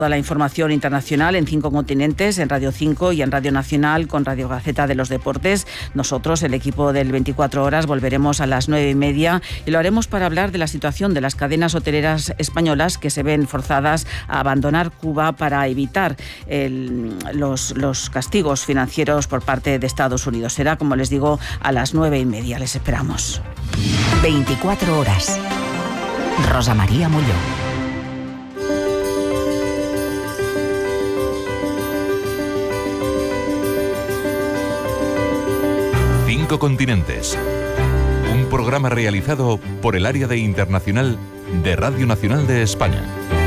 Toda la información internacional en 5 continentes, en Radio 5 y en Radio Nacional con Radio Gaceta de los Deportes. Nosotros, el equipo del 24 Horas, volveremos a las 9:30 y lo haremos para hablar de la situación de las cadenas hoteleras españolas que se ven forzadas a abandonar Cuba para evitar los castigos financieros por parte de Estados Unidos. Será, como les digo, a las 9:30. Les esperamos. 24 Horas. Rosa María Molló. Cinco continentes. Un programa realizado por el área de internacional de Radio Nacional de España.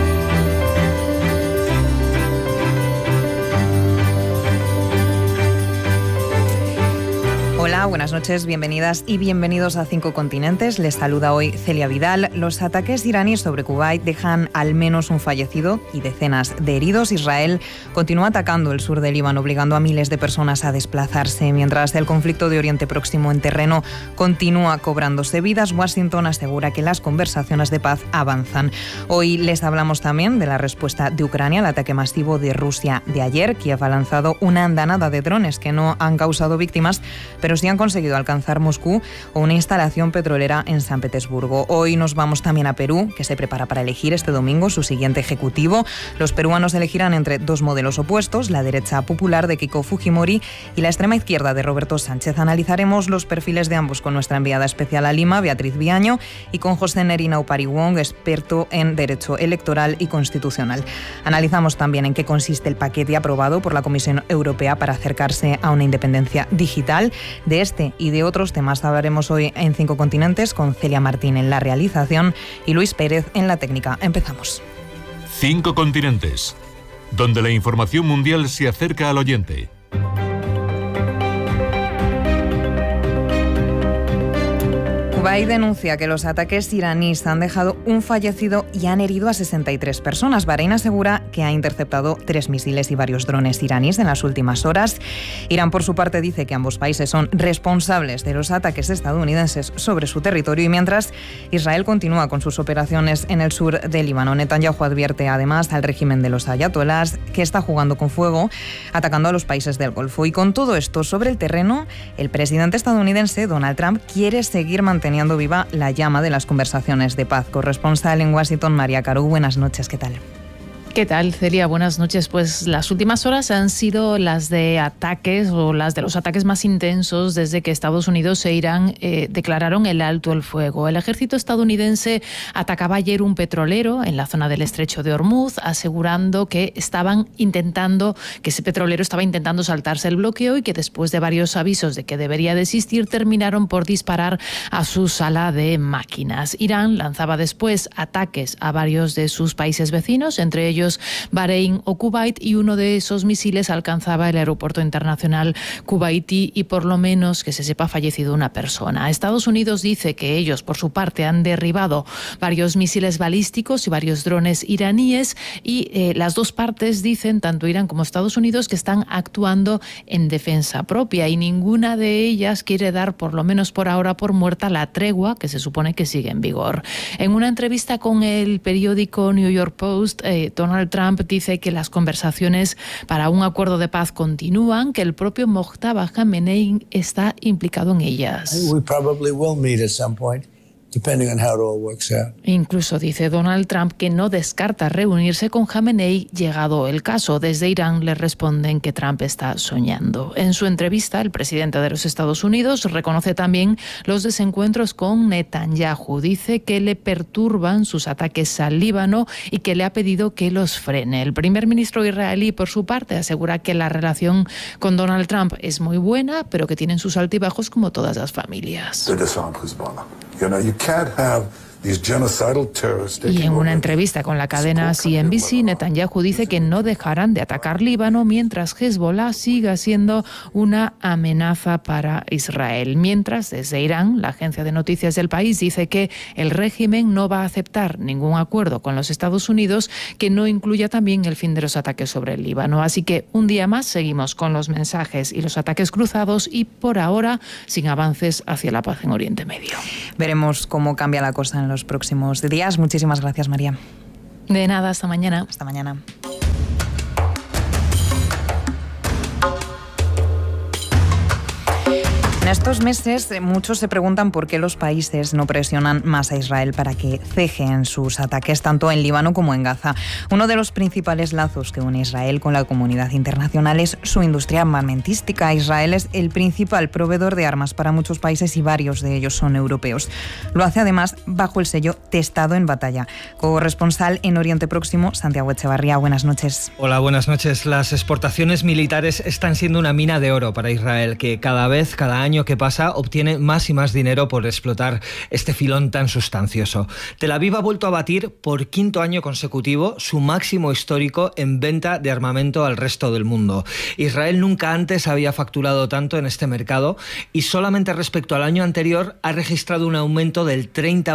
Hola, buenas noches, bienvenidas y bienvenidos a 5 continentes. Les saluda hoy Celia Vidal. Los ataques iraníes sobre Kuwait dejan al menos un fallecido y decenas de heridos. Israel continúa atacando el sur del Líbano, obligando a miles de personas a desplazarse. Mientras el conflicto de Oriente Próximo en terreno continúa cobrándose vidas, Washington asegura que las conversaciones de paz avanzan. Hoy les hablamos también de la respuesta de Ucrania al ataque masivo de Rusia de ayer. Kiev ha lanzado una andanada de drones que no han causado víctimas, pero sí han conseguido alcanzar Moscú o una instalación petrolera en San Petersburgo. Hoy nos vamos también a Perú, que se prepara para elegir este domingo su siguiente ejecutivo. Los peruanos elegirán entre dos modelos opuestos, la derecha popular de Keiko Fujimori y la extrema izquierda de Roberto Sánchez. Analizaremos los perfiles de ambos con nuestra enviada especial a Lima, Beatriz Viaño, y con José Nerina Upariwong, experto en Derecho Electoral y Constitucional. Analizamos también en qué consiste el paquete aprobado por la Comisión Europea para acercarse a una independencia digital. De este y de otros temas hablaremos hoy en 5 continentes con Celia Martín en la realización y Luis Pérez en la técnica. Empezamos. 5 continentes, donde la información mundial se acerca al oyente. Kuwait denuncia que los ataques iraníes han dejado un fallecido y han herido a 63 personas. Bahrein asegura que ha interceptado 3 misiles y varios drones iraníes en las últimas horas. Irán, por su parte, dice que ambos países son responsables de los ataques estadounidenses sobre su territorio y mientras Israel continúa con sus operaciones en el sur del Líbano. Netanyahu advierte además al régimen de los ayatolás que está jugando con fuego, atacando a los países del Golfo. Y con todo esto sobre el terreno, el presidente estadounidense Donald Trump quiere seguir manteniendo viva la llama de las conversaciones de paz. Corresponsal en Washington, María Caro, buenas noches, ¿qué tal? ¿Qué tal, Celia? Buenas noches. Pues las últimas horas han sido las de ataques o las de los ataques más intensos desde que Estados Unidos e Irán declararon el alto el fuego. El ejército estadounidense atacaba ayer un petrolero en la zona del estrecho de Hormuz, asegurando que ese petrolero estaba intentando saltarse el bloqueo y que después de varios avisos de que debería desistir, terminaron por disparar a su sala de máquinas. Irán lanzaba después ataques a varios de sus países vecinos, entre ellos Bahrein o Kuwait, y uno de esos misiles alcanzaba el aeropuerto internacional kuwaití y por lo menos que se sepa ha fallecido una persona. Estados Unidos dice que ellos por su parte han derribado varios misiles balísticos y varios drones iraníes y las dos partes dicen, tanto Irán como Estados Unidos, que están actuando en defensa propia y ninguna de ellas quiere dar, por lo menos por ahora, por muerta la tregua que se supone que sigue en vigor. En una entrevista con el periódico New York Post, Donald Trump dice que las conversaciones para un acuerdo de paz continúan, que el propio Mojtaba Khamenei está implicado en ellas. We probably will meet at some point. Depending on how it all works out. Incluso dice Donald Trump que no descarta reunirse con Khamenei llegado el caso. Desde Irán le responden que Trump está soñando. En su entrevista, el presidente de los Estados Unidos reconoce también los desencuentros con Netanyahu. Dice que le perturban sus ataques al Líbano y que le ha pedido que los frene. El primer ministro israelí, por su parte, asegura que la relación con Donald Trump es muy buena, pero que tienen sus altibajos como todas las familias. Y en una entrevista con la cadena CNBC, Netanyahu dice que no dejarán de atacar Líbano mientras Hezbollah siga siendo una amenaza para Israel. Mientras, desde Irán, la agencia de noticias del país dice que el régimen no va a aceptar ningún acuerdo con los Estados Unidos que no incluya también el fin de los ataques sobre el Líbano. Así que un día más seguimos con los mensajes y los ataques cruzados y por ahora sin avances hacia la paz en Oriente Medio. Veremos cómo cambia la cosa en los próximos días. Muchísimas gracias, María. De nada, hasta mañana. Hasta mañana. En estos meses muchos se preguntan por qué los países no presionan más a Israel para que ceje en sus ataques tanto en Líbano como en Gaza. Uno de los principales lazos que une Israel con la comunidad internacional es su industria armamentística. Israel es el principal proveedor de armas para muchos países y varios de ellos son europeos. Lo hace además bajo el sello Testado en Batalla. Corresponsal en Oriente Próximo, Santiago Echevarría, buenas noches. Hola, buenas noches. Las exportaciones militares están siendo una mina de oro para Israel, que cada año que pasa obtiene más y más dinero por explotar este filón tan sustancioso. Tel Aviv ha vuelto a batir por quinto año consecutivo su máximo histórico en venta de armamento al resto del mundo. Israel nunca antes había facturado tanto en este mercado y solamente respecto al año anterior ha registrado un aumento del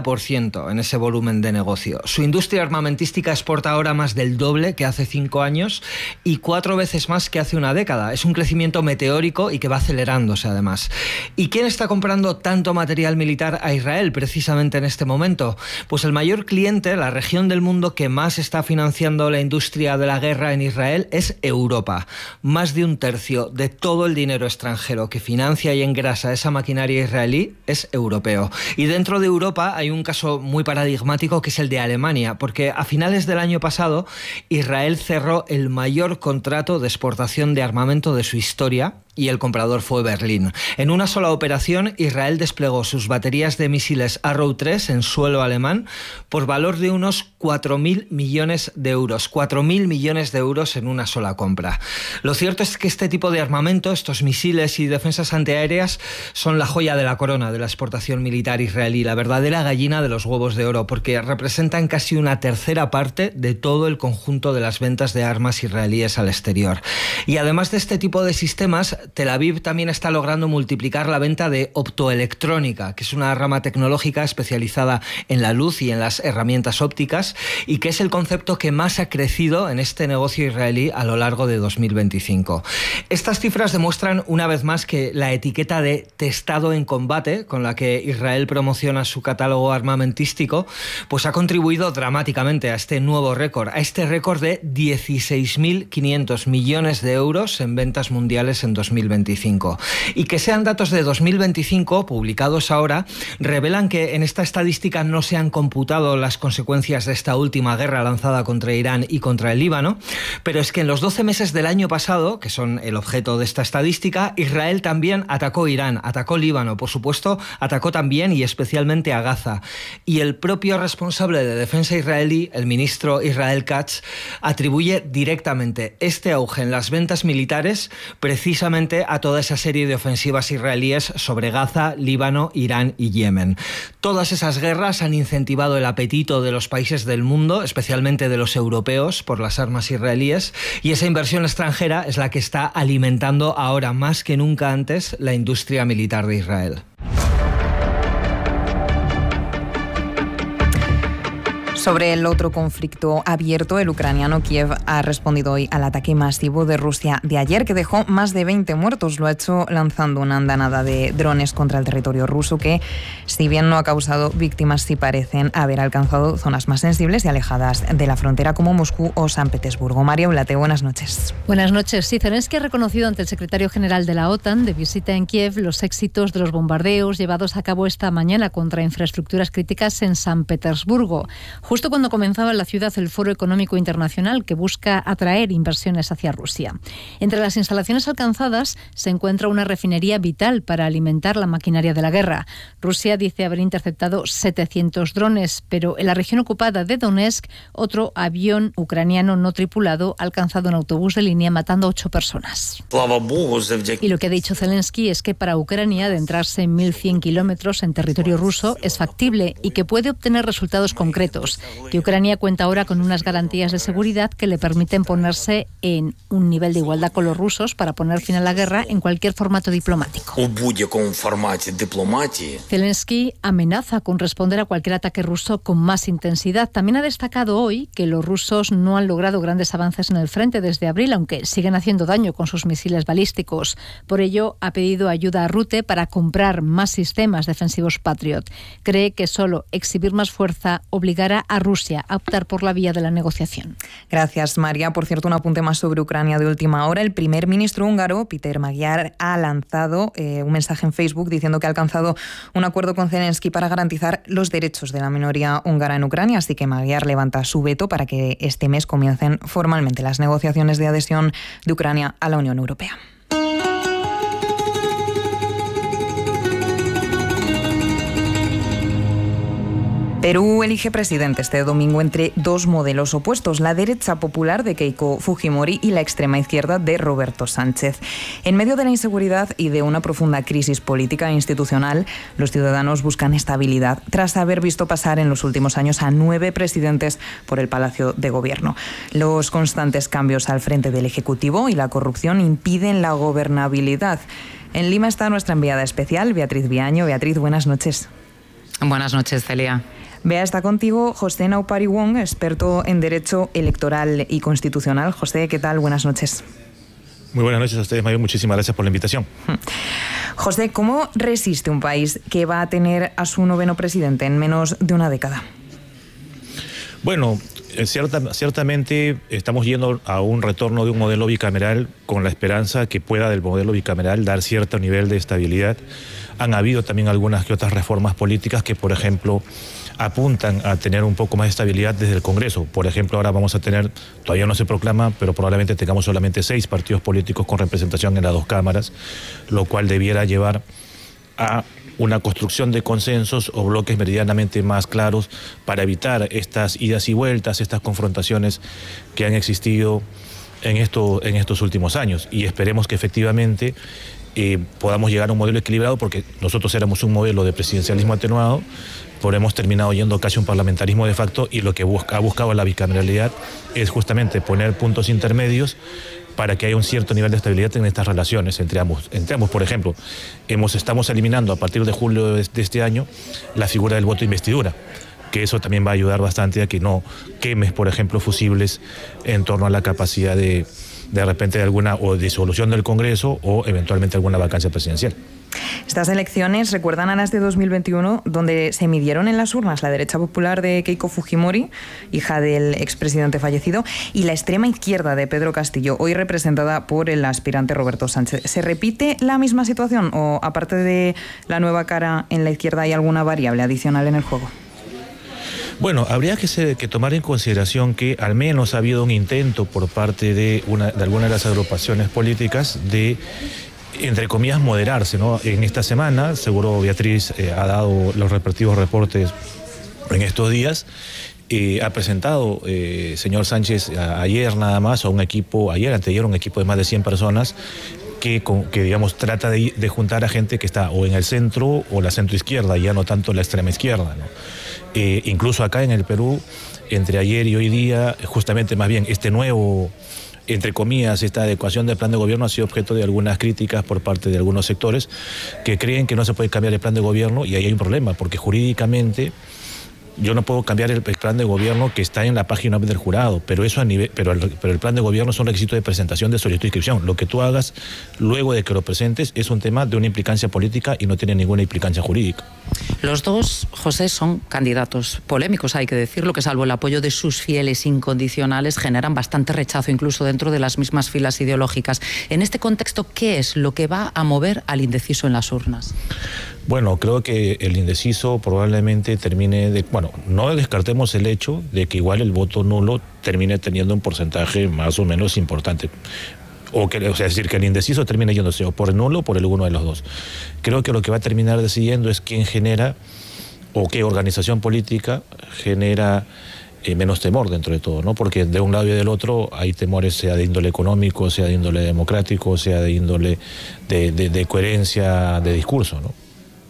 30% en ese volumen de negocio. Su industria armamentística exporta ahora más del doble que hace 5 años y 4 veces más que hace una década. Es un crecimiento meteórico y que va acelerándose además. ¿Y quién está comprando tanto material militar a Israel precisamente en este momento? Pues el mayor cliente, la región del mundo que más está financiando la industria de la guerra en Israel es Europa. Más de 1/3 de todo el dinero extranjero que financia y engrasa esa maquinaria israelí es europeo. Y dentro de Europa hay un caso muy paradigmático que es el de Alemania, porque a finales del año pasado Israel cerró el mayor contrato de exportación de armamento de su historia y el comprador fue Berlín. En una sola operación, Israel desplegó sus baterías de misiles Arrow 3 en suelo alemán por valor de unos 4.000 millones de euros. 4.000 millones de euros en una sola compra. Lo cierto es que este tipo de armamento, estos misiles y defensas antiaéreas, son la joya de la corona de la exportación militar israelí, la verdadera gallina de los huevos de oro, porque representan casi una tercera parte de todo el conjunto de las ventas de armas israelíes al exterior. Y además de este tipo de sistemas, Tel Aviv también está logrando multiplicar la venta de optoelectrónica, que es una rama tecnológica especializada en la luz y en las herramientas ópticas, y que es el concepto que más ha crecido en este negocio israelí a lo largo de 2025. Estas cifras demuestran una vez más que la etiqueta de testado en combate, con la que Israel promociona su catálogo armamentístico, pues ha contribuido dramáticamente a este nuevo récord, a este récord de 16.500 millones de euros en ventas mundiales en 2025. Y que sean datos de 2025, publicados ahora, revelan que en esta estadística no se han computado las consecuencias de esta última guerra lanzada contra Irán y contra el Líbano, pero es que en los 12 meses del año pasado, que son el objeto de esta estadística, Israel también atacó Irán, atacó Líbano, por supuesto, atacó también y especialmente a Gaza. Y el propio responsable de defensa israelí, el ministro Israel Katz, atribuye directamente este auge en las ventas militares precisamente a toda esa serie de ofensivas israelíes sobre Gaza, Líbano, Irán y Yemen. Todas esas guerras han incentivado el apetito de los países del mundo, especialmente de los europeos, por las armas israelíes, y esa inversión extranjera es la que está alimentando ahora más que nunca antes la industria militar de Israel. Sobre el otro conflicto abierto, el ucraniano Kiev ha respondido hoy al ataque masivo de Rusia de ayer, que dejó más de 20 muertos. Lo ha hecho lanzando una andanada de drones contra el territorio ruso que, si bien no ha causado víctimas, sí parecen haber alcanzado zonas más sensibles y alejadas de la frontera como Moscú o San Petersburgo. María Ulate, buenas noches. Buenas noches. Sí, Zelensky ha reconocido ante el secretario general de la OTAN de visita en Kiev los éxitos de los bombardeos llevados a cabo esta mañana contra infraestructuras críticas en San Petersburgo. Justo cuando comenzaba en la ciudad el Foro Económico Internacional que busca atraer inversiones hacia Rusia. Entre las instalaciones alcanzadas se encuentra una refinería vital para alimentar la maquinaria de la guerra. Rusia dice haber interceptado 700 drones, pero en la región ocupada de Donetsk, otro avión ucraniano no tripulado ha alcanzado un autobús de línea matando a 8 personas. Y lo que ha dicho Zelensky es que para Ucrania adentrarse en 1.100 kilómetros en territorio ruso es factible y que puede obtener resultados concretos. Que Ucrania cuenta ahora con unas garantías de seguridad que le permiten ponerse en un nivel de igualdad con los rusos para poner fin a la guerra en cualquier formato diplomático. Zelensky amenaza con responder a cualquier ataque ruso con más intensidad. También ha destacado hoy que los rusos no han logrado grandes avances en el frente desde abril, aunque siguen haciendo daño con sus misiles balísticos. Por ello, ha pedido ayuda a Rute para comprar más sistemas defensivos Patriot. Cree que solo exhibir más fuerza obligará a Rusia a optar por la vía de la negociación. Gracias, María. Por cierto, un apunte más sobre Ucrania de última hora. El primer ministro húngaro, Péter Magyar, ha lanzado un mensaje en Facebook diciendo que ha alcanzado un acuerdo con Zelensky para garantizar los derechos de la minoría húngara en Ucrania, así que Magyar levanta su veto para que este mes comiencen formalmente las negociaciones de adhesión de Ucrania a la Unión Europea. Perú elige presidente este domingo entre dos modelos opuestos, la derecha popular de Keiko Fujimori y la extrema izquierda de Roberto Sánchez. En medio de la inseguridad y de una profunda crisis política e institucional, los ciudadanos buscan estabilidad tras haber visto pasar en los últimos años a 9 presidentes por el Palacio de Gobierno. Los constantes cambios al frente del Ejecutivo y la corrupción impiden la gobernabilidad. En Lima está nuestra enviada especial, Beatriz Viaño. Beatriz, buenas noches. Buenas noches, Celia. Bea, está contigo José Naupari Wong, experto en Derecho Electoral y Constitucional. José, ¿qué tal? Buenas noches. Muy buenas noches a ustedes, Mayor. Muchísimas gracias por la invitación. José, ¿cómo resiste un país que va a tener a su 9º presidente en menos de una década? Bueno, ciertamente estamos yendo a un retorno de un modelo bicameral con la esperanza que pueda del modelo bicameral dar cierto nivel de estabilidad. Han habido también algunas que otras reformas políticas que, por ejemplo, apuntan a tener un poco más de estabilidad desde el Congreso. Por ejemplo, ahora vamos a tener, todavía no se proclama, pero probablemente tengamos solamente 6 partidos políticos con representación en las 2 cámaras, lo cual debiera llevar a una construcción de consensos o bloques meridianamente más claros para evitar estas idas y vueltas, estas confrontaciones que han existido en estos últimos años. Y esperemos que efectivamente podamos llegar a un modelo equilibrado, porque nosotros éramos un modelo de presidencialismo atenuado, pero hemos terminado yendo casi a un parlamentarismo de facto, y lo que ha buscado la bicameralidad es justamente poner puntos intermedios para que haya un cierto nivel de estabilidad en estas relaciones entre ambos. Por ejemplo, estamos eliminando a partir de julio de este año la figura del voto de investidura, que eso también va a ayudar bastante a que no quemes, por ejemplo, fusibles en torno a la capacidad de repente de alguna o disolución del Congreso o eventualmente alguna vacancia presidencial. Estas elecciones recuerdan a las de 2021, donde se midieron en las urnas la derecha popular de Keiko Fujimori, hija del expresidente fallecido, y la extrema izquierda de Pedro Castillo, hoy representada por el aspirante Roberto Sánchez. ¿Se repite la misma situación o, aparte de la nueva cara en la izquierda, hay alguna variable adicional en el juego? Bueno, habría que tomar en consideración que al menos ha habido un intento por parte de alguna de las agrupaciones políticas de, entre comillas, moderarse, ¿no? En esta semana, seguro Beatriz ha dado los respectivos reportes en estos días, ha presentado, señor Sánchez, ayer nada más, a un equipo, anteayer, un equipo de más de 100 personas, que digamos, trata de juntar a gente que está o en el centro o la centroizquierda, ya no tanto la extrema izquierda, ¿no? Incluso acá en el Perú, entre ayer y hoy día, justamente más bien este nuevo, entre comillas, esta adecuación del plan de gobierno ha sido objeto de algunas críticas por parte de algunos sectores que creen que no se puede cambiar el plan de gobierno, y ahí hay un problema, porque jurídicamente yo no puedo cambiar el plan de gobierno que está en la página web del jurado, pero eso pero el plan de gobierno es un requisito de presentación de solicitud de inscripción. Lo que tú hagas luego de que lo presentes es un tema de una implicancia política y no tiene ninguna implicancia jurídica. Los dos, José, son candidatos polémicos, hay que decirlo, que salvo el apoyo de sus fieles incondicionales generan bastante rechazo incluso dentro de las mismas filas ideológicas. En este contexto, ¿qué es lo que va a mover al indeciso en las urnas? Bueno, creo que el indeciso probablemente termine no descartemos el hecho de que igual el voto nulo termine teniendo un porcentaje más o menos importante. Es decir, que el indeciso termine yéndose o por el nulo o por el uno de los dos. Creo que lo que va a terminar decidiendo es quién genera o qué organización política genera menos temor dentro de todo, ¿no? Porque de un lado y del otro hay temores, sea de índole económico, sea de índole democrático, sea de índole de coherencia de discurso, ¿no?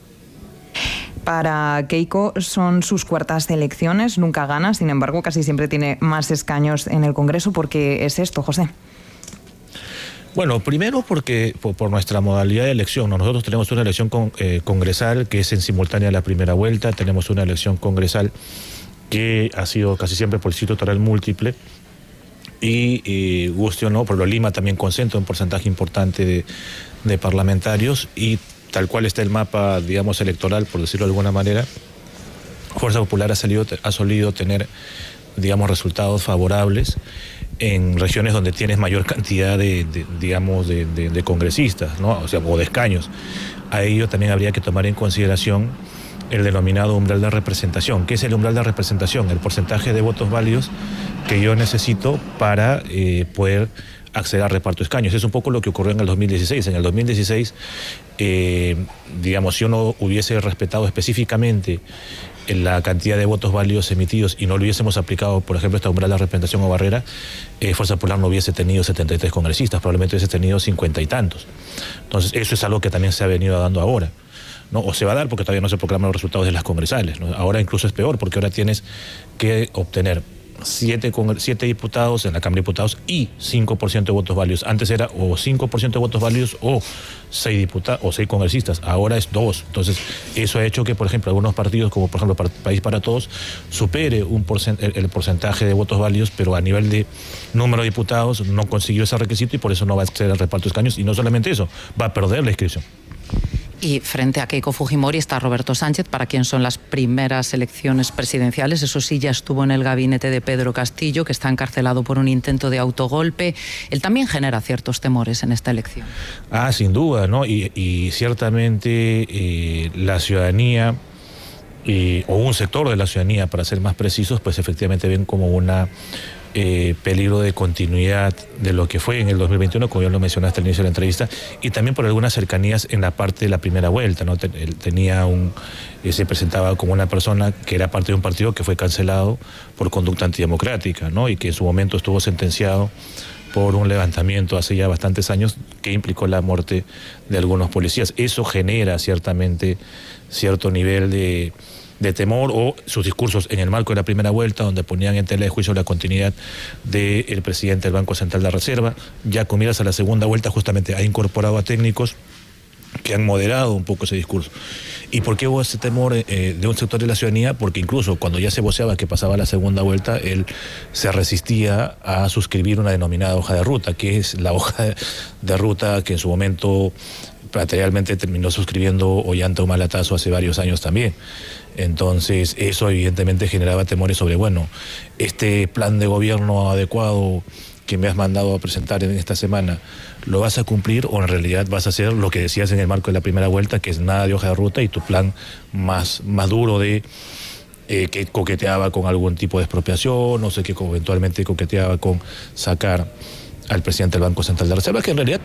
Para Keiko son sus cuartas elecciones, nunca gana, sin embargo casi siempre tiene más escaños en el Congreso. ¿Por qué es esto, José? Bueno, primero porque por nuestra modalidad de elección, ¿no? Nosotros tenemos una elección congresal que es en simultánea a la primera vuelta, tenemos una elección congresal que ha sido casi siempre por el sitio electoral múltiple, y guste o no, por lo Lima también concentra un porcentaje importante de parlamentarios, y tal cual está el mapa, digamos, electoral, por decirlo de alguna manera, Fuerza Popular ha solido tener, digamos, resultados favorables en regiones donde tienes mayor cantidad de congresistas, ¿no? O de escaños. A ello también habría que tomar en consideración el denominado umbral de representación. ¿Qué es el umbral de representación? El porcentaje de votos válidos que yo necesito para poder acceder al reparto de escaños. Es un poco lo que ocurrió en el 2016. En el 2016, digamos, si uno hubiese respetado específicamente la cantidad de votos válidos emitidos y no lo hubiésemos aplicado, por ejemplo, esta umbral de representación o barrera, Fuerza Popular no hubiese tenido 73 congresistas, probablemente hubiese tenido 50 y tantos. Entonces, eso es algo que también se ha venido dando ahora, ¿no? O se va a dar porque todavía no se proclaman los resultados de las congresales, ¿no? Ahora incluso es peor porque ahora tienes que obtener 7 diputados en la Cámara de Diputados y 5% de votos válidos. Antes era o 5% de votos válidos o 6 diputados o 6 congresistas. Ahora es 2. Entonces, eso ha hecho que, por ejemplo, algunos partidos, como por ejemplo País para Todos, supere el porcentaje de votos válidos, pero a nivel de número de diputados no consiguió ese requisito y por eso no va a acceder al reparto de escaños. Y no solamente eso, va a perder la inscripción. Y frente a Keiko Fujimori está Roberto Sánchez, para quien son las primeras elecciones presidenciales. Eso sí, ya estuvo en el gabinete de Pedro Castillo, que está encarcelado por un intento de autogolpe. Él también genera ciertos temores en esta elección. Sin duda, ¿no? Y ciertamente la ciudadanía, o un sector de la ciudadanía, para ser más precisos, pues efectivamente ven como una peligro de continuidad de lo que fue en el 2021, como ya lo mencionaste al inicio de la entrevista, y también por algunas cercanías en la parte de la primera vuelta, ¿no? Él tenía se presentaba como una persona que era parte de un partido que fue cancelado por conducta antidemocrática, ¿no? Y que en su momento estuvo sentenciado por un levantamiento hace ya bastantes años que implicó la muerte de algunos policías. Eso genera ciertamente cierto nivel de temor, o sus discursos en el marco de la primera vuelta, donde ponían en tela de juicio la continuidad del presidente del Banco Central de la Reserva. Ya con miras a la segunda vuelta, justamente ha incorporado a técnicos que han moderado un poco ese discurso. ¿Y por qué hubo ese temor de un sector de la ciudadanía? Porque incluso cuando ya se voceaba que pasaba la segunda vuelta, él se resistía a suscribir una denominada hoja de ruta, que es la hoja de ruta que en su momento materialmente terminó suscribiendo Ollanta Humala-Tasso hace varios años también. Entonces, eso evidentemente generaba temores sobre, este plan de gobierno adecuado que me has mandado a presentar en esta semana, ¿lo vas a cumplir o en realidad vas a hacer lo que decías en el marco de la primera vuelta, que es nada de hoja de ruta, y tu plan más duro de que coqueteaba con algún tipo de expropiación, no sé, que eventualmente coqueteaba con sacar al presidente del Banco Central de la Reserva, que en realidad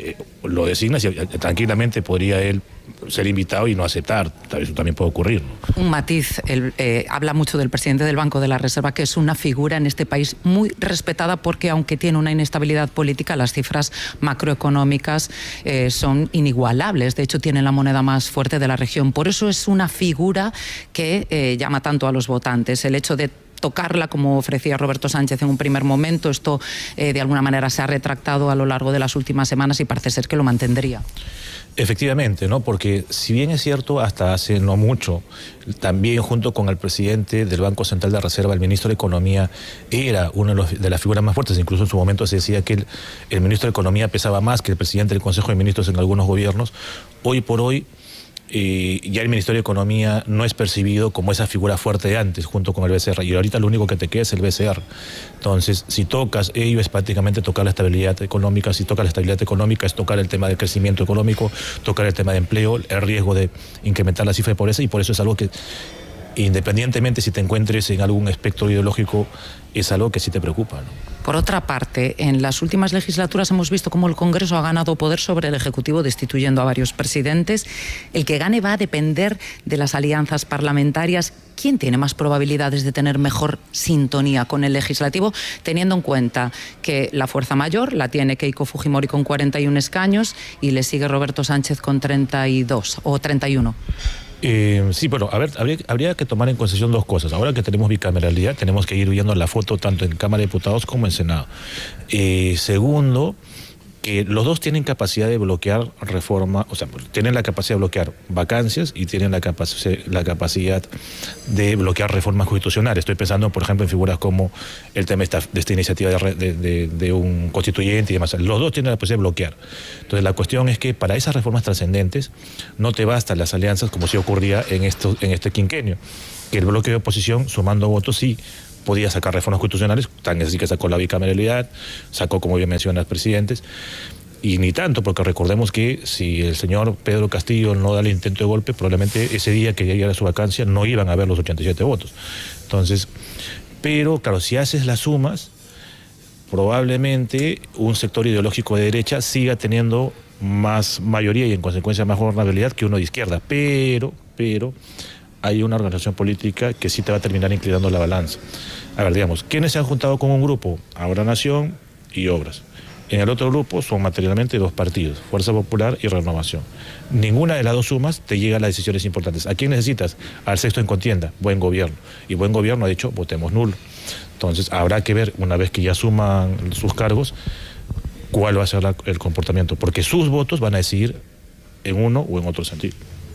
lo designas y tranquilamente podría él ser invitado y no aceptar? Eso también puede ocurrir, ¿no? Un matiz, habla mucho del presidente del Banco de la Reserva, que es una figura en este país muy respetada porque, aunque tiene una inestabilidad política, las cifras macroeconómicas son inigualables. De hecho, tiene la moneda más fuerte de la región. Por eso es una figura que llama tanto a los votantes. El hecho de tocarla, como ofrecía Roberto Sánchez en un primer momento, esto de alguna manera se ha retractado a lo largo de las últimas semanas y parece ser que lo mantendría. Efectivamente, ¿no? Porque si bien es cierto, hasta hace no mucho, también junto con el presidente del Banco Central de la Reserva, el ministro de Economía era una de las figuras más fuertes. Incluso en su momento se decía que el ministro de Economía pesaba más que el presidente del Consejo de Ministros en algunos gobiernos. Hoy por hoy, ya el Ministerio de Economía no es percibido como esa figura fuerte de antes, junto con el BCR, y ahorita lo único que te queda es el BCR. Entonces, si tocas ello, es prácticamente tocar la estabilidad económica. Si tocas la estabilidad económica, es tocar el tema del crecimiento económico, tocar el tema de empleo, el riesgo de incrementar la cifra de pobreza, y por eso es algo que, independientemente si te encuentres en algún espectro ideológico, es algo que sí te preocupa, ¿no? Por otra parte, en las últimas legislaturas hemos visto cómo el Congreso ha ganado poder sobre el Ejecutivo, destituyendo a varios presidentes. El que gane va a depender de las alianzas parlamentarias. ¿Quién tiene más probabilidades de tener mejor sintonía con el Legislativo, teniendo en cuenta que la fuerza mayor la tiene Keiko Fujimori con 41 escaños y le sigue Roberto Sánchez con 32 o 31? Sí, bueno, a ver, habría que tomar en consideración dos cosas. Ahora que tenemos bicameralidad, tenemos que ir viendo la foto tanto en Cámara de Diputados como en Senado. Segundo, que los dos tienen capacidad de bloquear reforma, o sea, tienen la capacidad de bloquear vacancias y tienen la capacidad de bloquear reformas constitucionales. Estoy pensando, por ejemplo, en figuras como el tema de esta iniciativa de un constituyente y demás. Los dos tienen la posibilidad de bloquear. Entonces, la cuestión es que para esas reformas trascendentes no te bastan las alianzas como sí ocurría en este quinquenio, que el bloque de oposición, sumando votos, sí podía sacar reformas constitucionales, tan así que sacó la bicameralidad, sacó, como bien mencionas, presidentes, y ni tanto, porque recordemos que si el señor Pedro Castillo no da el intento de golpe, probablemente ese día que llegara su vacancia no iban a haber los 87 votos. Entonces, pero claro, si haces las sumas, probablemente un sector ideológico de derecha siga teniendo más mayoría y en consecuencia más gobernabilidad que uno de izquierda, pero hay una organización política que sí te va a terminar inclinando la balanza. A ver, digamos, ¿quiénes se han juntado con un grupo? Ahora Nación y Obras. En el otro grupo son materialmente dos partidos, Fuerza Popular y Renovación. Ninguna de las dos sumas te llega a las decisiones importantes. ¿A quién necesitas? Al sexto en contienda, Buen Gobierno. Y Buen Gobierno ha dicho, votemos nulo. Entonces, habrá que ver, una vez que ya suman sus cargos, cuál va a ser el comportamiento, porque sus votos van a decidir en uno o en otro sentido.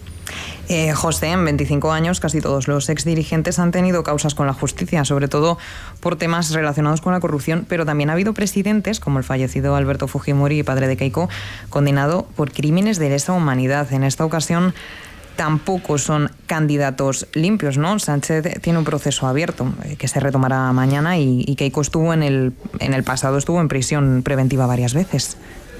José, en 25 años casi todos los exdirigentes han tenido causas con la justicia, sobre todo por temas relacionados con la corrupción, pero también ha habido presidentes, como el fallecido Alberto Fujimori, padre de Keiko, condenado por crímenes de lesa humanidad. En esta ocasión tampoco son candidatos limpios, ¿no? Sánchez tiene un proceso abierto que se retomará mañana y Keiko estuvo en el pasado estuvo en prisión preventiva varias veces.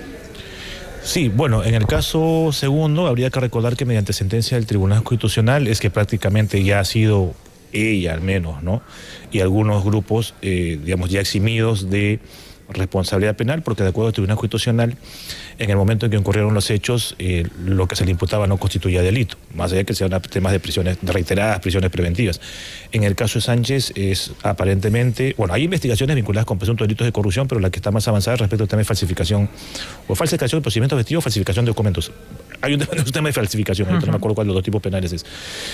Sí, bueno, en el caso segundo habría que recordar que mediante sentencia del Tribunal Constitucional es que prácticamente ya ha sido ella al menos, ¿no? Y algunos grupos, digamos, ya eximidos de responsabilidad penal, porque de acuerdo al Tribunal Constitucional, en el momento en que ocurrieron los hechos, lo que se le imputaba no constituía delito, más allá de que sean temas de prisiones reiteradas, prisiones preventivas. En el caso de Sánchez es aparentemente, bueno, hay investigaciones vinculadas con presuntos delitos de corrupción, pero la que está más avanzada respecto al tema de falsificación, o falsificación de procedimientos objetivos, falsificación de documentos. Hay un tema de falsificación, no me acuerdo cuál de los dos tipos penales es.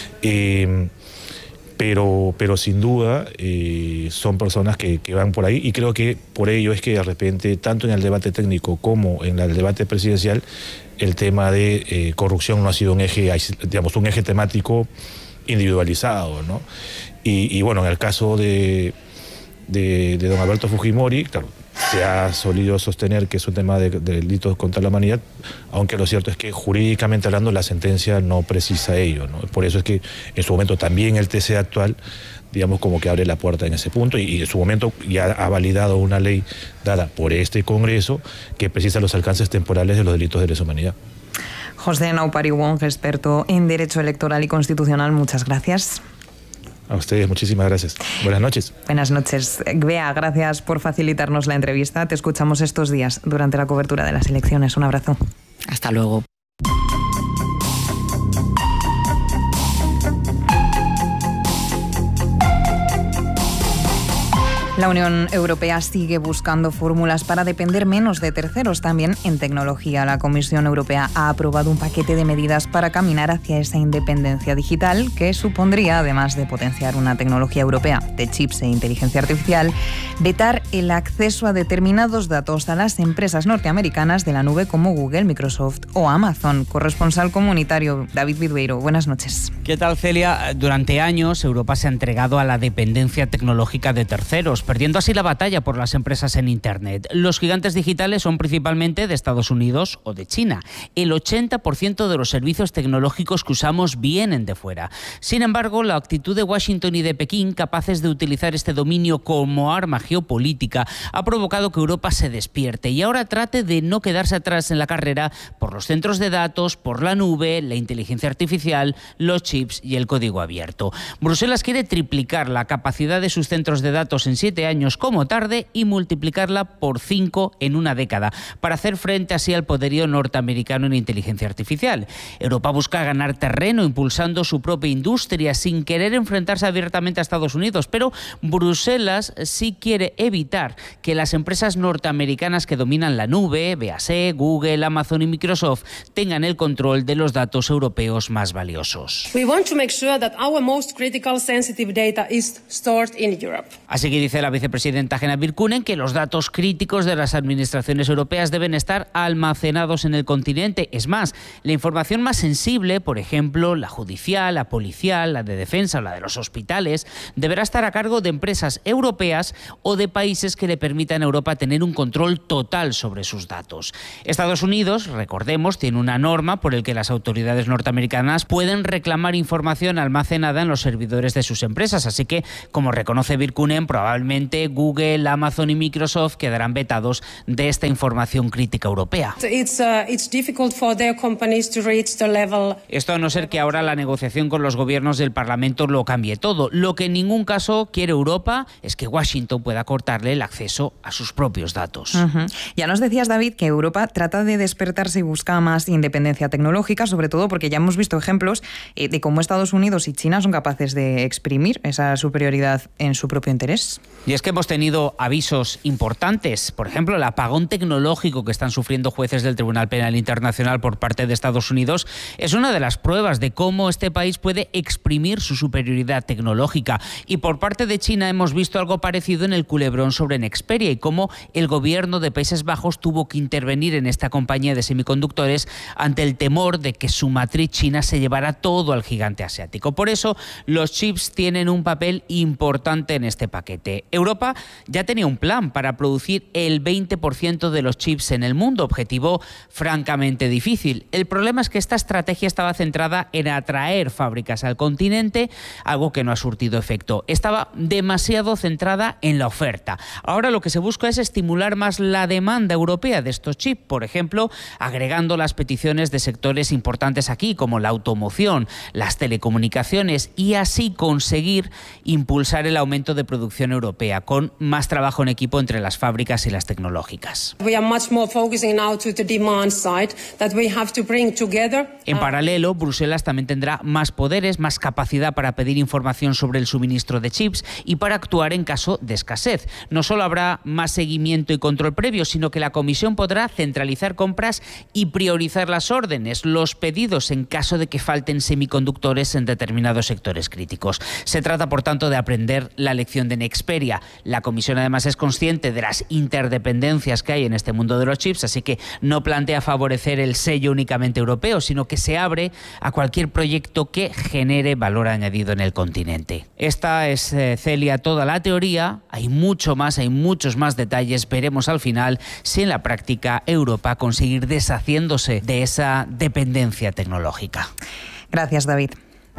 Pero sin duda son personas que van por ahí, y creo que por ello es que de repente, tanto en el debate técnico como en el debate presidencial, el tema de corrupción no ha sido un eje, digamos, un eje temático individualizado, ¿no? Y bueno, en el caso de don Alberto Fujimori, claro, se ha solido sostener que es un tema de delitos contra la humanidad, aunque lo cierto es que jurídicamente hablando la sentencia no precisa ello, ¿no? Por eso es que en su momento también el TC actual, digamos, como que abre la puerta en ese punto, y en su momento ya ha validado una ley dada por este Congreso que precisa los alcances temporales de los delitos de lesa humanidad. José Naupari Wong, experto en Derecho Electoral y Constitucional, muchas gracias. A ustedes, muchísimas gracias. Buenas noches. Buenas noches. Bea, gracias por facilitarnos la entrevista. Te escuchamos estos días durante la cobertura de las elecciones. Un abrazo. Hasta luego. La Unión Europea sigue buscando fórmulas para depender menos de terceros, también en tecnología. La Comisión Europea ha aprobado un paquete de medidas para caminar hacia esa independencia digital que supondría, además de potenciar una tecnología europea de chips e inteligencia artificial, vetar el acceso a determinados datos a las empresas norteamericanas de la nube como Google, Microsoft o Amazon. Corresponsal comunitario David Vidueiro, buenas noches. ¿Qué tal, Celia? Durante años Europa se ha entregado a la dependencia tecnológica de terceros, perdiendo así la batalla por las empresas en Internet. Los gigantes digitales son principalmente de Estados Unidos o de China. El 80% de los servicios tecnológicos que usamos vienen de fuera. Sin embargo, la actitud de Washington y de Pekín, capaces de utilizar este dominio como arma geopolítica, ha provocado que Europa se despierte y ahora trate de no quedarse atrás en la carrera por los centros de datos, por la nube, la inteligencia artificial, los chips y el código abierto. Bruselas quiere triplicar la capacidad de sus centros de datos en 7 años como tarde y multiplicarla por 5 en una década para hacer frente así al poderío norteamericano en inteligencia artificial. Europa busca ganar terreno impulsando su propia industria sin querer enfrentarse abiertamente a Estados Unidos, pero Bruselas sí quiere evitar que las empresas norteamericanas que dominan la nube, véase Google, Amazon y Microsoft, tengan el control de los datos europeos más valiosos. We want to make sure that our most critical sensitive data is stored in Europe. Así que dice Dice la vicepresidenta Henna Virkkunen que los datos críticos de las administraciones europeas deben estar almacenados en el continente. Es más, la información más sensible, por ejemplo, la judicial, la policial, la de defensa o la de los hospitales, deberá estar a cargo de empresas europeas o de países que le permitan a Europa tener un control total sobre sus datos. Estados Unidos, recordemos, tiene una norma por la que las autoridades norteamericanas pueden reclamar información almacenada en los servidores de sus empresas. Así que, como reconoce Virkkunen, probablemente Google, Amazon y Microsoft quedarán vetados de esta información crítica europea. Esto a no ser que ahora la negociación con los gobiernos del Parlamento lo cambie todo. Lo que en ningún caso quiere Europa es que Washington pueda cortarle el acceso a sus propios datos. Ya nos decías, David, que Europa trata de despertarse y busca más independencia tecnológica, sobre todo porque ya hemos visto ejemplos de cómo Estados Unidos y China son capaces de exprimir esa superioridad en su propio interés. Y es que hemos tenido avisos importantes, por ejemplo, el apagón tecnológico que están sufriendo jueces del Tribunal Penal Internacional por parte de Estados Unidos es una de las pruebas de cómo este país puede exprimir su superioridad tecnológica. Y por parte de China hemos visto algo parecido en el culebrón sobre Nexperia y cómo el gobierno de Países Bajos tuvo que intervenir en esta compañía de semiconductores ante el temor de que su matriz china se llevara todo al gigante asiático. Por eso, los chips tienen un papel importante en este paquete. Europa ya tenía un plan para producir el 20% de los chips en el mundo, objetivo francamente difícil. El problema es que esta estrategia estaba centrada en atraer fábricas al continente, algo que no ha surtido efecto. Estaba demasiado centrada en la oferta. Ahora lo que se busca es estimular más la demanda europea de estos chips, por ejemplo, agregando las peticiones de sectores importantes aquí, como la automoción, las telecomunicaciones, y así conseguir impulsar el aumento de producción europea, con más trabajo en equipo entre las fábricas y las tecnológicas. En paralelo, Bruselas también tendrá más poderes, más capacidad para pedir información sobre el suministro de chips y para actuar en caso de escasez. No solo habrá más seguimiento y control previo, sino que la Comisión podrá centralizar compras y priorizar las órdenes, los pedidos en caso de que falten semiconductores en determinados sectores críticos. Se trata, por tanto, de aprender la lección de Nexperia. La Comisión además es consciente de las interdependencias que hay en este mundo de los chips, así que no plantea favorecer el sello únicamente europeo, sino que se abre a cualquier proyecto que genere valor añadido en el continente. Esta es, Celia, toda la teoría. Hay mucho más, hay muchos más detalles. Veremos al final si en la práctica Europa conseguir deshaciéndose de esa dependencia tecnológica. Gracias, David.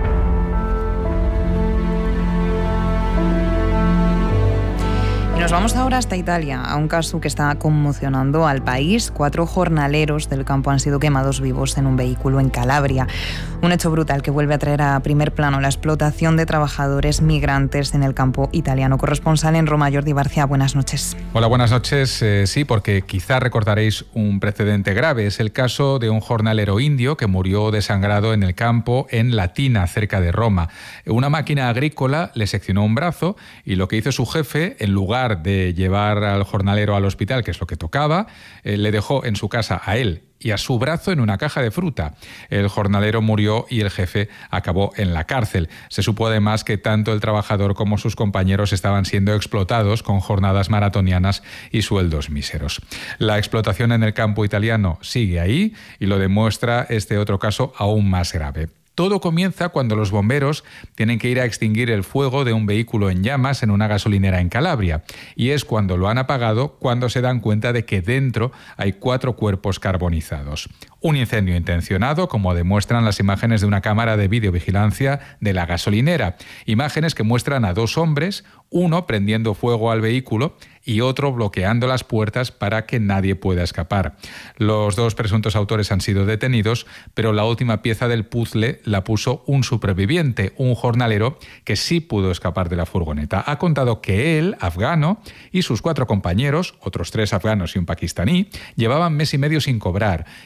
Nos vamos ahora hasta Italia, a un caso que está conmocionando al país. 4 jornaleros del campo han sido quemados vivos en un vehículo en Calabria. Un hecho brutal que vuelve a traer a primer plano la explotación de trabajadores migrantes en el campo italiano. Corresponsal en Roma, Jordi Barcia, buenas noches. Hola, buenas noches. Sí, porque quizá recordaréis un precedente grave. Es el caso de un jornalero indio que murió desangrado en el campo en Latina, cerca de Roma. Una máquina agrícola le seccionó un brazo y lo que hizo su jefe, en lugar de llevar al jornalero al hospital, que es lo que tocaba, le dejó en su casa a él y a su brazo en una caja de fruta. El jornalero murió y el jefe acabó en la cárcel. Se supo además que tanto el trabajador como sus compañeros estaban siendo explotados con jornadas maratonianas y sueldos míseros. La explotación en el campo italiano sigue ahí y lo demuestra este otro caso aún más grave. Todo comienza cuando los bomberos tienen que ir a extinguir el fuego de un vehículo en llamas en una gasolinera en Calabria. Y es cuando lo han apagado cuando se dan cuenta de que dentro hay 4 cuerpos carbonizados. Un incendio intencionado, como demuestran las imágenes de una cámara de videovigilancia de la gasolinera. Imágenes que muestran a 2 hombres, uno prendiendo fuego al vehículo y otro bloqueando las puertas para que nadie pueda escapar. Los 2 presuntos autores han sido detenidos, pero la última pieza del puzzle la puso un superviviente, un jornalero que sí pudo escapar de la furgoneta. Ha contado que él, afgano, y sus 4 compañeros, otros 3 afganos y un pakistaní, llevaban mes y medio sin cobrar, que sus jefes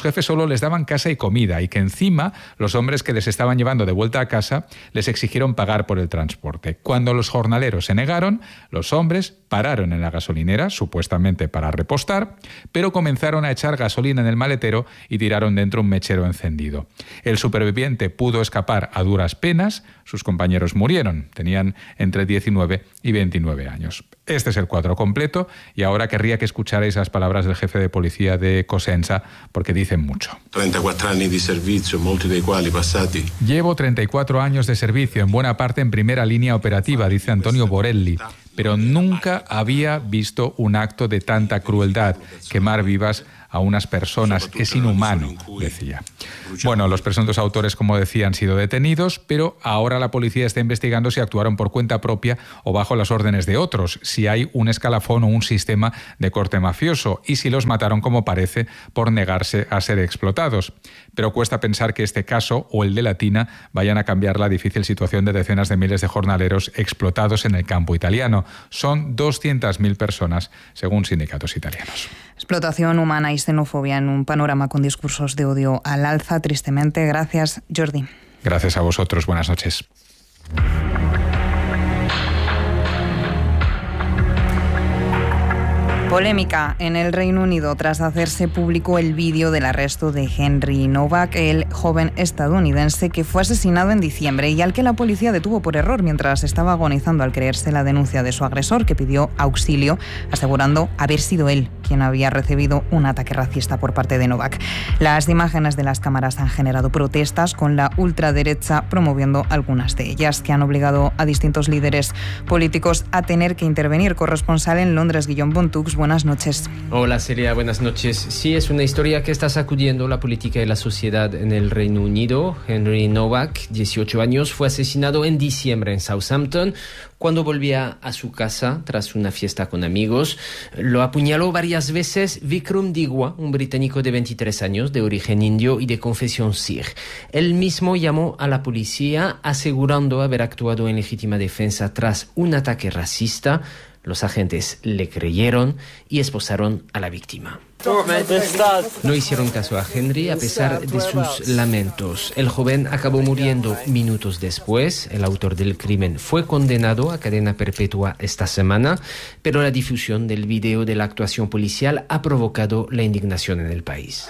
jefes solo les daban casa y comida y que encima los hombres que les estaban llevando de vuelta a casa les exigieron pagar por el transporte. Cuando los jornaleros se negaron, los hombres pararon en la gasolinera, supuestamente para repostar, pero comenzaron a echar gasolina en el maletero y tiraron dentro un mechero encendido. El superviviente pudo escapar a duras penas, sus compañeros murieron, tenían entre 19 y 29 años. Este es el cuadro completo y ahora querría que escucharais las palabras del jefe de policía de Cosenza porque dicen mucho. 34 años de servicio, muchos de cuales passati. Llevo 34 años de servicio, en buena parte en primera línea operativa, dice Antonio Borelli, pero nunca había visto un acto de tanta crueldad, quemar vivas a unas personas. Es inhumano, decía. Bueno, los presuntos autores, como decía, han sido detenidos, pero ahora la policía está investigando si actuaron por cuenta propia o bajo las órdenes de otros, si hay un escalafón o un sistema de corte mafioso y si los mataron, como parece, por negarse a ser explotados. Pero cuesta pensar que este caso o el de la tina vayan a cambiar la difícil situación de decenas de miles de jornaleros explotados en el campo italiano. Son 200.000 personas, según sindicatos italianos. Explotación humana y xenofobia en un panorama con discursos de odio al alza, tristemente. Gracias, Jordi. Gracias a vosotros. Buenas noches. Polémica en el Reino Unido tras hacerse público el vídeo del arresto de Henry Novak, el joven estadounidense que fue asesinado en diciembre y al que la policía detuvo por error mientras estaba agonizando al creerse la denuncia de su agresor, que pidió auxilio, asegurando haber sido él quien había recibido un ataque racista por parte de Novak. Las imágenes de las cámaras han generado protestas, con la ultraderecha promoviendo algunas de ellas, que han obligado a distintos líderes políticos a tener que intervenir. Corresponsal en Londres, Guillaume Bontux, buenas noches. Hola Celia, buenas noches. Sí, es una historia que está sacudiendo la política y la sociedad en el Reino Unido. Henry Novak, 18 años, fue asesinado en diciembre en Southampton cuando volvía a su casa tras una fiesta con amigos. Lo apuñaló varias veces Vikram Digwa, un británico de 23 años, de origen indio y de confesión sikh. Él mismo llamó a la policía asegurando haber actuado en legítima defensa tras un ataque racista. Los agentes le creyeron y esposaron a la víctima. No hicieron caso a Henry a pesar de sus lamentos. El joven acabó muriendo minutos después. El autor del crimen fue condenado a cadena perpetua esta semana, pero la difusión del video de la actuación policial ha provocado la indignación en el país.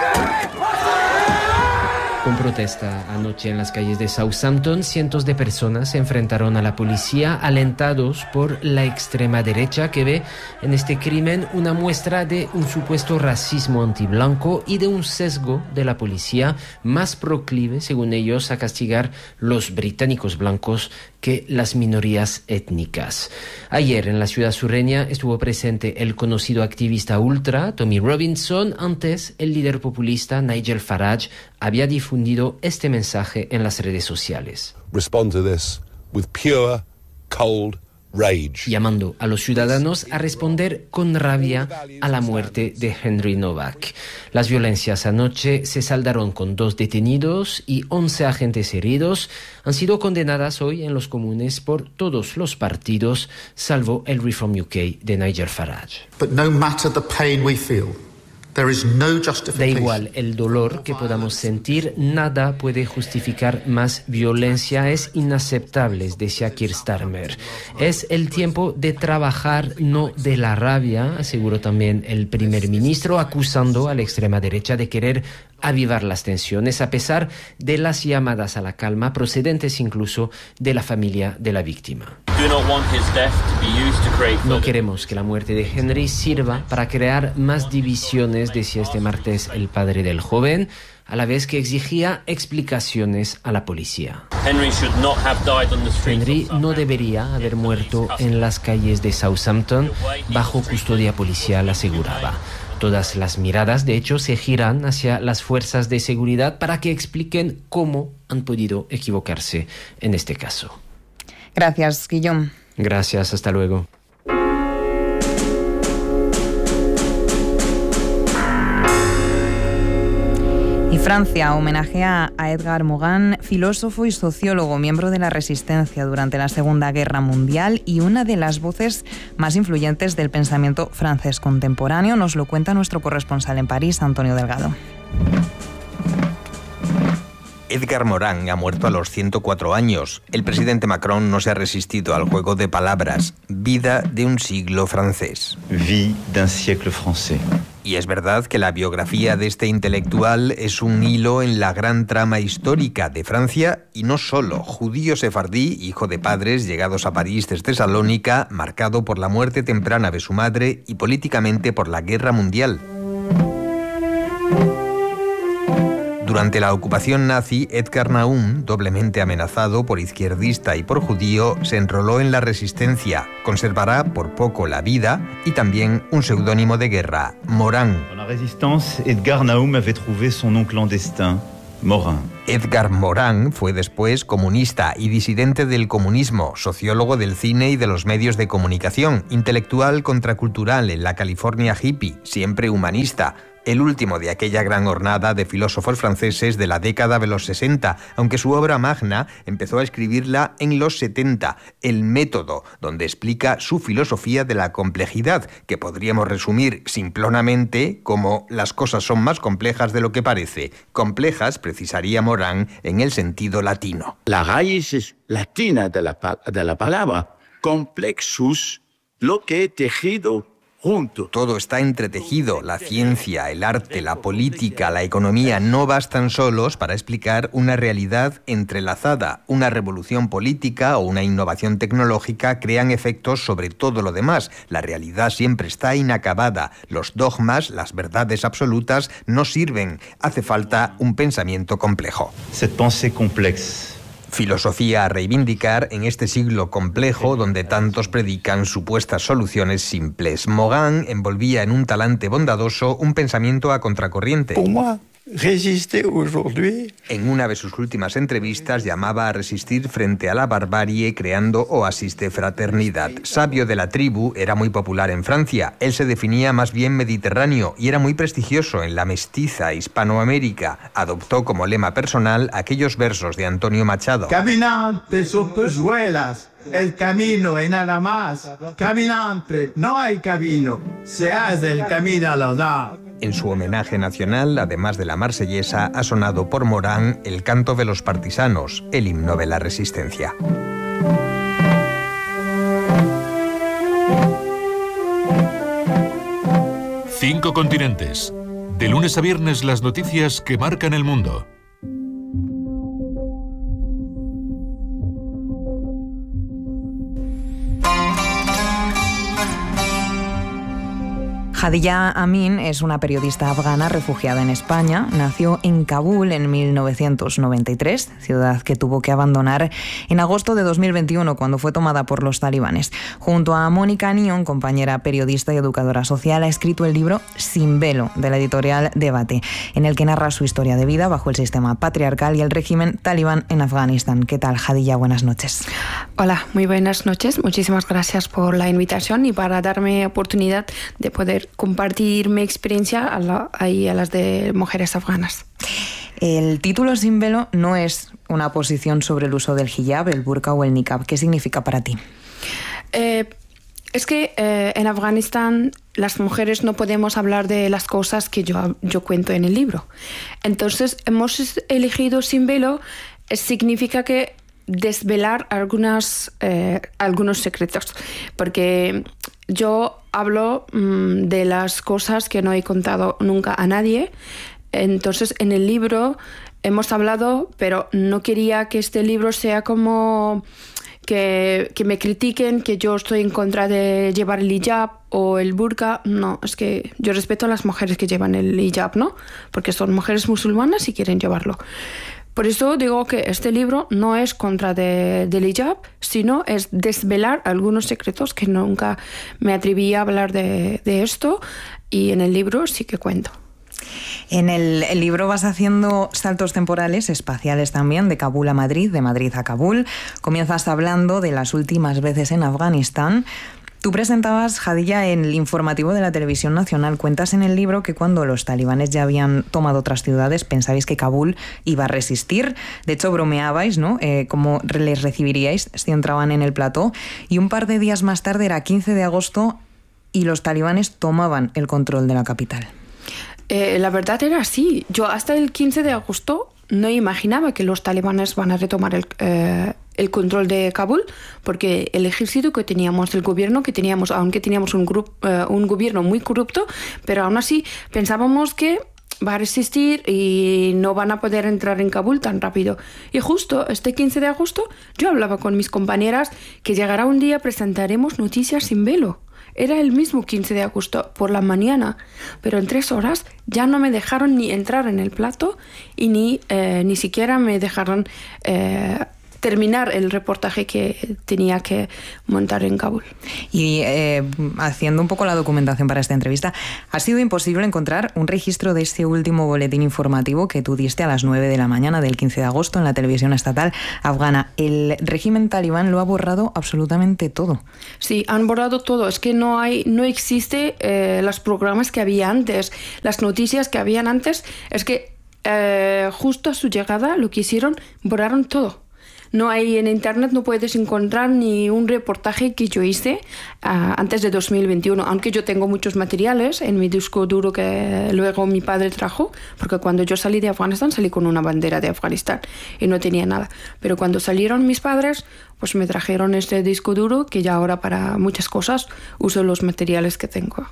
Con protesta anoche en las calles de Southampton, cientos de personas se enfrentaron a la policía, alentados por la extrema derecha, que ve en este crimen una muestra de un supuesto racismo antiblanco y de un sesgo de la policía más proclive, según ellos, a castigar los británicos blancos que las minorías étnicas. Ayer en la ciudad sureña estuvo presente el conocido activista ultra Tommy Robinson. Antes, el líder populista Nigel Farage había difundido este mensaje en las redes sociales. Respond to this with pure, cold rage. Llamando a los ciudadanos a responder con rabia a la muerte de Henry Novak. Las violencias anoche se saldaron con 2 detenidos y 11 agentes heridos. Han sido condenadas hoy en los comunes por todos los partidos, salvo el Reform UK de Nigel Farage. But no matter the pain we feel, there is no justification. Da igual el dolor que podamos sentir, nada puede justificar más violencia. Es inaceptable, decía Keir Starmer. Es el tiempo de trabajar, no de la rabia, aseguró también el primer ministro, acusando a la extrema derecha de querer avivar las tensiones, a pesar de las llamadas a la calma procedentes incluso de la familia de la víctima. No queremos que la muerte de Henry sirva para crear más divisiones, decía este martes el padre del joven, a la vez que exigía explicaciones a la policía. Henry no debería haber muerto en las calles de Southampton bajo custodia policial, aseguraba. Todas las miradas, de hecho, se giran hacia las fuerzas de seguridad para que expliquen cómo han podido equivocarse en este caso. Gracias, Guillaume. Gracias, hasta luego. Y Francia homenajea a Edgar Morin, filósofo y sociólogo, miembro de la Resistencia durante la Segunda Guerra Mundial y una de las voces más influyentes del pensamiento francés contemporáneo. Nos lo cuenta nuestro corresponsal en París, Antonio Delgado. Edgar Morin ha muerto a los 104 años. El presidente Macron no se ha resistido al juego de palabras. Vida de un siglo francés. Vie d'un siècle français. Y es verdad que la biografía de este intelectual es un hilo en la gran trama histórica de Francia, y no solo. Judío sefardí, hijo de padres llegados a París desde Salónica, marcado por la muerte temprana de su madre y políticamente por la Guerra Mundial. Durante la ocupación nazi, Edgar Naum, doblemente amenazado por izquierdista y por judío, se enroló en la Resistencia. Conservará por poco la vida y también un seudónimo de guerra, Morin. En la Résistance, Edgar Naum avait trouvé son nom clandestin, Morin. Edgar Morin fue después comunista y disidente del comunismo, sociólogo del cine y de los medios de comunicación, intelectual contracultural en la California hippie, siempre humanista. El último de aquella gran hornada de filósofos franceses de la década de los 60, aunque su obra magna empezó a escribirla en los 70, El Método, donde explica su filosofía de la complejidad, que podríamos resumir simplonamente como las cosas son más complejas de lo que parece. Complejas, precisaría Morin, en el sentido latino. La raíz latina de la palabra complexus, lo que he tejido. Todo está entretejido. La ciencia, el arte, la política, la economía no bastan solos para explicar una realidad entrelazada. Una revolución política o una innovación tecnológica crean efectos sobre todo lo demás. La realidad siempre está inacabada. Los dogmas, las verdades absolutas, no sirven. Hace falta un pensamiento complejo. Cette pensée complexe. Filosofía a reivindicar en este siglo complejo donde tantos predican supuestas soluciones simples. Morin envolvía en un talante bondadoso un pensamiento a contracorriente. En una de sus últimas entrevistas llamaba a resistir frente a la barbarie creando oasis de fraternidad. Sabio de la tribu, era muy popular en Francia. Él se definía más bien mediterráneo y era muy prestigioso en la mestiza Hispanoamérica. Adoptó como lema personal aquellos versos de Antonio Machado. Caminante sus pezuelas, el camino y nada más. Caminante, no hay camino, se hace el camino a la edad. En su homenaje nacional, además de la marsellesa, ha sonado por Morin el canto de los partisanos, el himno de la resistencia. Cinco continentes. De lunes a viernes las noticias que marcan el mundo. Hadija Amin es una periodista afgana refugiada en España. Nació en Kabul en 1993, ciudad que tuvo que abandonar en agosto de 2021 cuando fue tomada por los talibanes. Junto a Mónica Nion, compañera periodista y educadora social, ha escrito el libro Sin velo, de la editorial Debate, en el que narra su historia de vida bajo el sistema patriarcal y el régimen talibán en Afganistán. ¿Qué tal, Hadija? Buenas noches. Hola, muy buenas noches. Muchísimas gracias por la invitación y para darme oportunidad de poder compartir mi experiencia a las de mujeres afganas. El título Sin velo no es una posición sobre el uso del hijab, el burka o el niqab. ¿Qué significa para ti? Es que en Afganistán las mujeres no podemos hablar de las cosas que yo cuento en el libro. Entonces hemos elegido Sin velo, significa que desvelar algunos secretos, porque yo hablo de las cosas que no he contado nunca a nadie. Entonces en el libro hemos hablado, pero no quería que este libro sea como que me critiquen, que yo estoy en contra de llevar el hijab o el burka. No, es que yo respeto a las mujeres que llevan el hijab, ¿no? Porque son mujeres musulmanas y quieren llevarlo. Por eso digo que este libro no es contra del hijab, sino es desvelar algunos secretos que nunca me atreví a hablar de esto, y en el libro sí que cuento. En el libro vas haciendo saltos temporales, espaciales también, de Kabul a Madrid, de Madrid a Kabul. Comienzas hablando de las últimas veces en Afganistán. Tú presentabas, Jadilla, en el informativo de la Televisión Nacional. Cuentas en el libro que cuando los talibanes ya habían tomado otras ciudades, pensabais que Kabul iba a resistir. De hecho, bromeabais, ¿no? Cómo les recibiríais si entraban en el plató. Y un par de días más tarde, era 15 de agosto, y los talibanes tomaban el control de la capital. La verdad era así. Yo hasta el 15 de agosto no imaginaba que los talibanes van a retomar el control de Kabul, porque el ejército que teníamos, el gobierno que teníamos, aunque teníamos un gobierno muy corrupto, pero aún así pensábamos que va a resistir y no van a poder entrar en Kabul tan rápido. Y justo este 15 de agosto yo hablaba con mis compañeras que llegará un día, presentaremos Noticias sin velo. Era el mismo 15 de agosto por la mañana, pero en 3 horas ya no me dejaron ni entrar en el plató y ni siquiera me dejaron terminar el reportaje que tenía que montar en Kabul. Y haciendo un poco la documentación para esta entrevista, ha sido imposible encontrar un registro de este último boletín informativo que tú diste a las 9 de la mañana del 15 de agosto en la televisión estatal afgana. El régimen talibán lo ha borrado absolutamente todo. Sí, han borrado todo. Es que no existe los programas que había antes, las noticias que habían antes. Es que justo a su llegada lo que hicieron, borraron todo. No hay en internet, no puedes encontrar ni un reportaje que yo hice antes de 2021, aunque yo tengo muchos materiales en mi disco duro que luego mi padre trajo, porque cuando yo salí de Afganistán salí con una bandera de Afganistán y no tenía nada. Pero cuando salieron mis padres, pues me trajeron este disco duro que ya ahora para muchas cosas uso los materiales que tengo.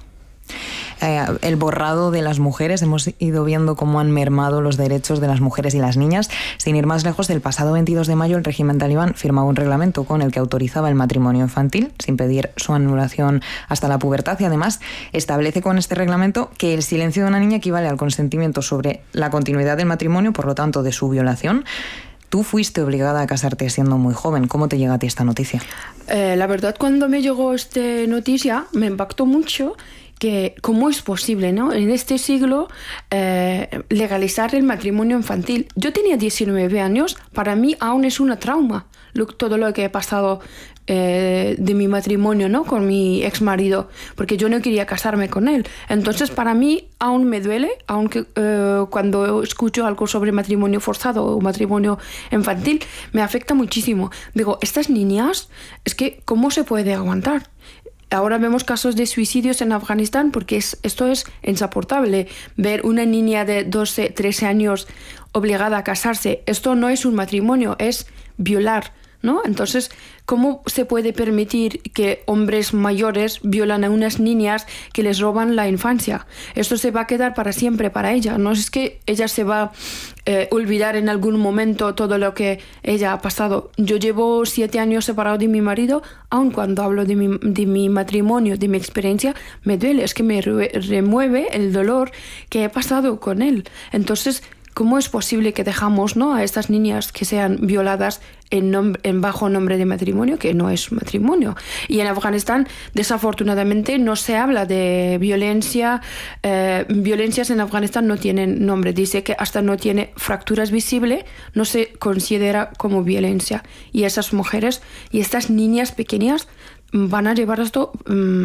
El borrado de las mujeres, hemos ido viendo cómo han mermado los derechos de las mujeres y las niñas. Sin ir más lejos, el pasado 22 de mayo el régimen talibán firmaba un reglamento con el que autorizaba el matrimonio infantil sin pedir su anulación hasta la pubertad, y además establece con este reglamento que el silencio de una niña equivale al consentimiento sobre la continuidad del matrimonio, por lo tanto de su violación. Tú fuiste obligada a casarte siendo muy joven. ¿Cómo te llega a ti esta noticia? La verdad, cuando me llegó esta noticia me impactó mucho. Que cómo es posible, ¿no? En este siglo legalizar el matrimonio infantil. Yo tenía 19 años, para mí aún es una trauma todo lo que he pasado de mi matrimonio, ¿no? Con mi ex marido, porque yo no quería casarme con él. Entonces para mí aún me duele, aunque cuando escucho algo sobre matrimonio forzado o matrimonio infantil me afecta muchísimo. Digo, estas niñas, es que ¿cómo se puede aguantar? Ahora vemos casos de suicidios en Afganistán porque esto es insoportable. Ver una niña de 12, 13 años obligada a casarse, esto no es un matrimonio, es violar, ¿no? Entonces, ¿cómo se puede permitir que hombres mayores violan a unas niñas que les roban la infancia? Esto se va a quedar para siempre para ella. No es que ella se va a olvidar en algún momento todo lo que ella ha pasado. Yo llevo 7 años separado de mi marido, aun cuando hablo de mi matrimonio, de mi experiencia, me duele. Es que me remueve el dolor que he pasado con él. Entonces, ¿cómo es posible que dejamos, ¿no?, a estas niñas que sean violadas en bajo nombre de matrimonio, que no es matrimonio? Y en Afganistán, desafortunadamente, no se habla de violencia. Violencias en Afganistán no tienen nombre. Dice que hasta no tiene fracturas visibles, no se considera como violencia. Y esas mujeres y estas niñas pequeñas van a llevar esto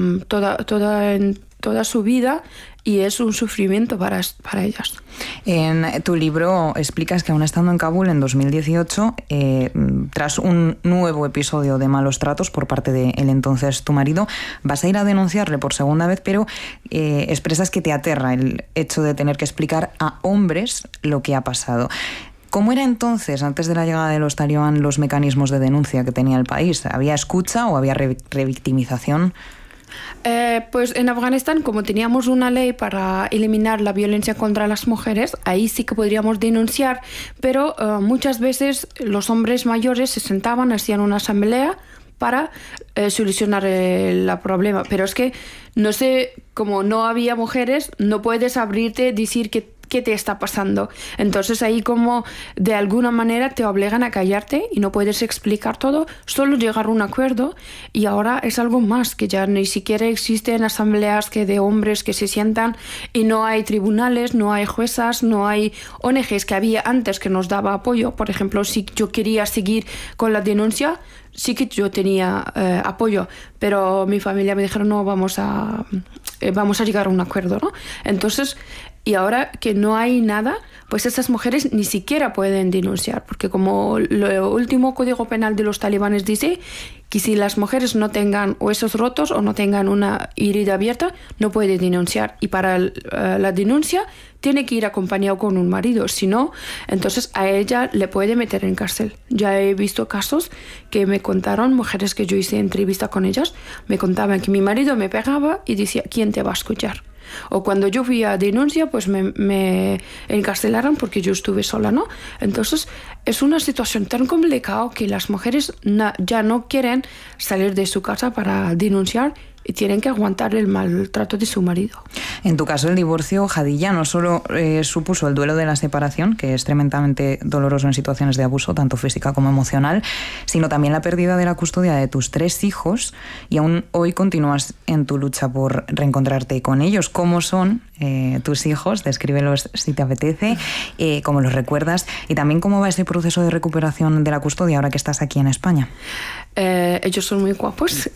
toda su vida, y es un sufrimiento para ellas. En tu libro explicas que aún estando en Kabul en 2018, tras un nuevo episodio de malos tratos por parte de el entonces tu marido, vas a ir a denunciarle por segunda vez, pero expresas que te aterra el hecho de tener que explicar a hombres lo que ha pasado. ¿Cómo era entonces, antes de la llegada de los talibán, los mecanismos de denuncia que tenía el país? ¿Había escucha o había revictimización? Pues en Afganistán, como teníamos una ley para eliminar la violencia contra las mujeres, ahí sí que podríamos denunciar, pero muchas veces los hombres mayores se sentaban, hacían una asamblea para solucionar el problema. Pero es que, no sé, como no había mujeres, no puedes abrirte, decir que ¿qué te está pasando? Entonces ahí como de alguna manera te obligan a callarte y no puedes explicar todo, solo llegar a un acuerdo, y ahora es algo más, que ya ni siquiera existen asambleas de hombres que se sientan, y no hay tribunales, no hay juezas, no hay ONGs que había antes que nos daba apoyo. Por ejemplo, si yo quería seguir con la denuncia, sí que yo tenía apoyo, pero mi familia me dijeron no, vamos a llegar a un acuerdo, ¿no? Entonces, y ahora que no hay nada, pues esas mujeres ni siquiera pueden denunciar, porque como el último código penal de los talibanes dice que si las mujeres no tengan huesos rotos o no tengan una herida abierta, no pueden denunciar, y para la denuncia tiene que ir acompañado con un marido, si no, entonces a ella le puede meter en cárcel. Ya he visto casos que me contaron, mujeres que yo hice entrevista con ellas, me contaban que mi marido me pegaba y decía, ¿quién te va a escuchar? O cuando yo fui a denuncia, pues me encarcelaron porque yo estuve sola, ¿no? Entonces es una situación tan complicada que las mujeres ya no quieren salir de su casa para denunciar y tienen que aguantar el maltrato de su marido. En tu caso, el divorcio, Jadilla, no solo supuso el duelo de la separación, que es tremendamente doloroso en situaciones de abuso, tanto física como emocional, sino también la pérdida de la custodia de tus 3 hijos, y aún hoy continúas en tu lucha por reencontrarte con ellos. ¿Cómo son tus hijos? Descríbelos si te apetece, cómo los recuerdas, y también cómo va ese proceso de recuperación de la custodia ahora que estás aquí en España. Ellos son muy guapos.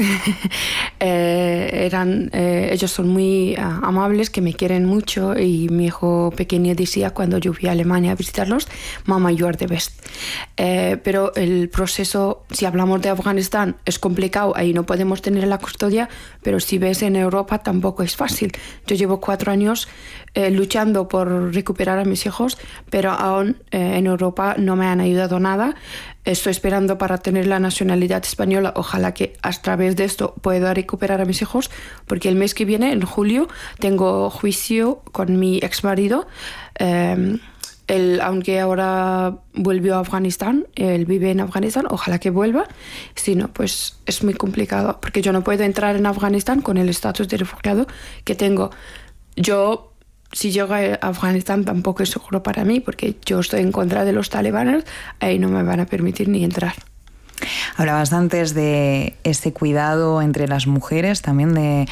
Ellos son muy amables, que me quieren mucho, y mi hijo pequeño decía cuando yo fui a Alemania a visitarlos, Mama, you are the best. Pero el proceso, si hablamos de Afganistán, es complicado, ahí no podemos tener la custodia, pero si ves en Europa tampoco es fácil. Yo llevo 4 años luchando por recuperar a mis hijos, pero aún en Europa no me han ayudado nada. Estoy esperando para tener la nacionalidad española. Ojalá que a través de esto pueda recuperar a mis hijos, porque el mes que viene, en julio, tengo juicio con mi exmarido. Él, aunque ahora volvió a Afganistán, él vive en Afganistán, ojalá que vuelva. Si no, pues es muy complicado, porque yo no puedo entrar en Afganistán con el estatus de refugiado que tengo. Si llego a Afganistán tampoco es seguro para mí, porque yo estoy en contra de los talibanes, ahí no me van a permitir ni entrar. Hablabas antes de ese cuidado entre las mujeres, también de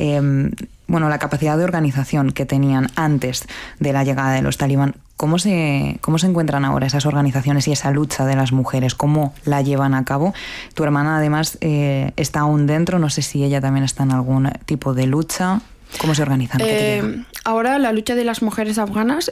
la capacidad de organización que tenían antes de la llegada de los talibán. ¿Cómo se encuentran ahora esas organizaciones y esa lucha de las mujeres? ¿Cómo la llevan a cabo? Tu hermana además está aún dentro, no sé si ella también está en algún tipo de lucha. ¿Cómo se organizan? Ahora la lucha de las mujeres afganas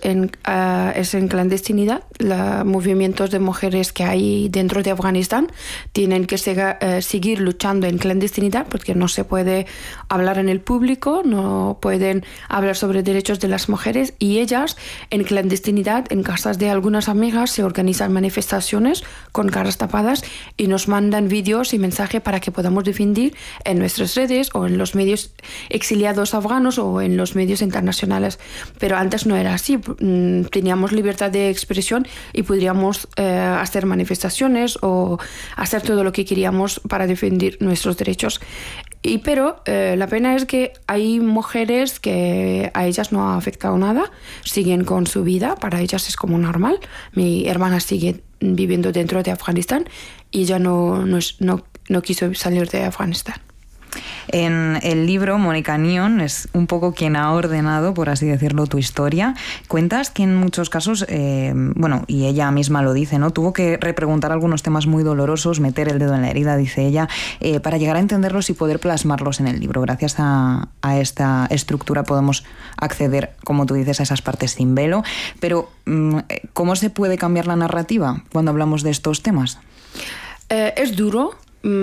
es en clandestinidad. Los movimientos de mujeres que hay dentro de Afganistán tienen que seguir luchando en clandestinidad, porque no se puede hablar en el público, no pueden hablar sobre derechos de las mujeres, y ellas en clandestinidad, en casas de algunas amigas, se organizan manifestaciones con caras tapadas y nos mandan vídeos y mensajes para que podamos defender en nuestras redes o en los medios exiliados afganos o en los medios internacionales. Pero antes no era así. Teníamos libertad de expresión y podríamos hacer manifestaciones o hacer todo lo que queríamos para defender nuestros derechos. Pero la pena es que hay mujeres que a ellas no ha afectado nada, siguen con su vida, para ellas es como normal. Mi hermana sigue viviendo dentro de Afganistán y ya no quiso salir de Afganistán. En el libro, Mónica Nion es un poco quien ha ordenado, por así decirlo, tu historia. Cuentas que en muchos casos, y ella misma lo dice, ¿no? Tuvo que repreguntar algunos temas muy dolorosos, meter el dedo en la herida, dice ella, para llegar a entenderlos y poder plasmarlos en el libro. Gracias a esta estructura podemos acceder, como tú dices, a esas partes sin velo. Pero, ¿cómo se puede cambiar la narrativa cuando hablamos de estos temas? Es duro,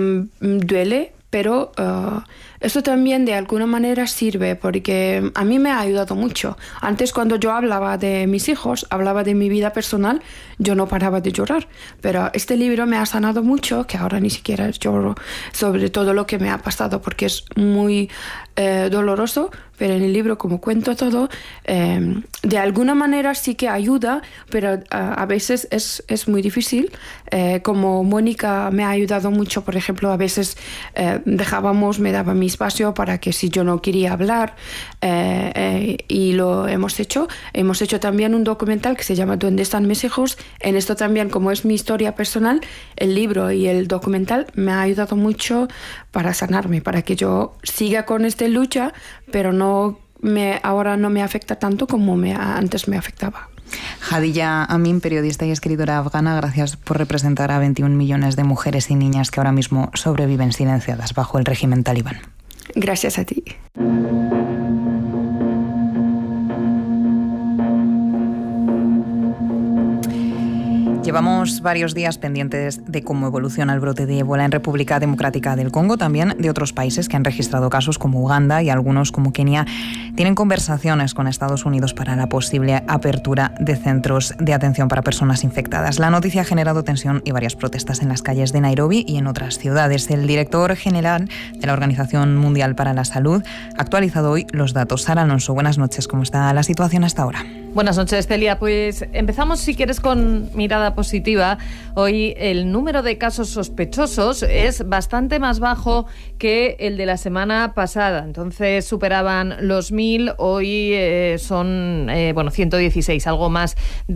duele, pero esto también de alguna manera sirve, porque a mí me ha ayudado mucho. Antes, cuando yo hablaba de mis hijos, hablaba de mi vida personal, yo no paraba de llorar, pero este libro me ha sanado mucho, que ahora ni siquiera lloro sobre todo lo que me ha pasado, porque es muy doloroso, pero en el libro, como cuento todo, de alguna manera sí que ayuda, pero a veces es muy difícil. Como Mónica me ha ayudado mucho, por ejemplo, a veces me daba mi espacio para que si yo no quería hablar, y lo hemos hecho. Hemos hecho también un documental que se llama ¿Dónde están mis hijos? En esto también, como es mi historia personal, el libro y el documental me ha ayudado mucho para sanarme, para que yo siga con esta lucha, pero ahora no me afecta tanto como antes me afectaba. Hadilla Amin, periodista y escritora afgana, gracias por representar a 21 millones de mujeres y niñas que ahora mismo sobreviven silenciadas bajo el régimen talibán. Gracias a ti. Llevamos varios días pendientes de cómo evoluciona el brote de ébola en República Democrática del Congo, también de otros países que han registrado casos como Uganda y algunos como Kenia. Tienen conversaciones con Estados Unidos para la posible apertura de centros de atención para personas infectadas. La noticia ha generado tensión y varias protestas en las calles de Nairobi y en otras ciudades. El director general de la Organización Mundial para la Salud ha actualizado hoy los datos. Sara Alonso, buenas noches. ¿Cómo está la situación hasta ahora? Buenas noches, Celia. Pues empezamos, si quieres, con mirada positiva. Hoy el número de casos sospechosos es bastante más bajo que el de la semana pasada. Entonces superaban los 1.000, hoy son 116, algo más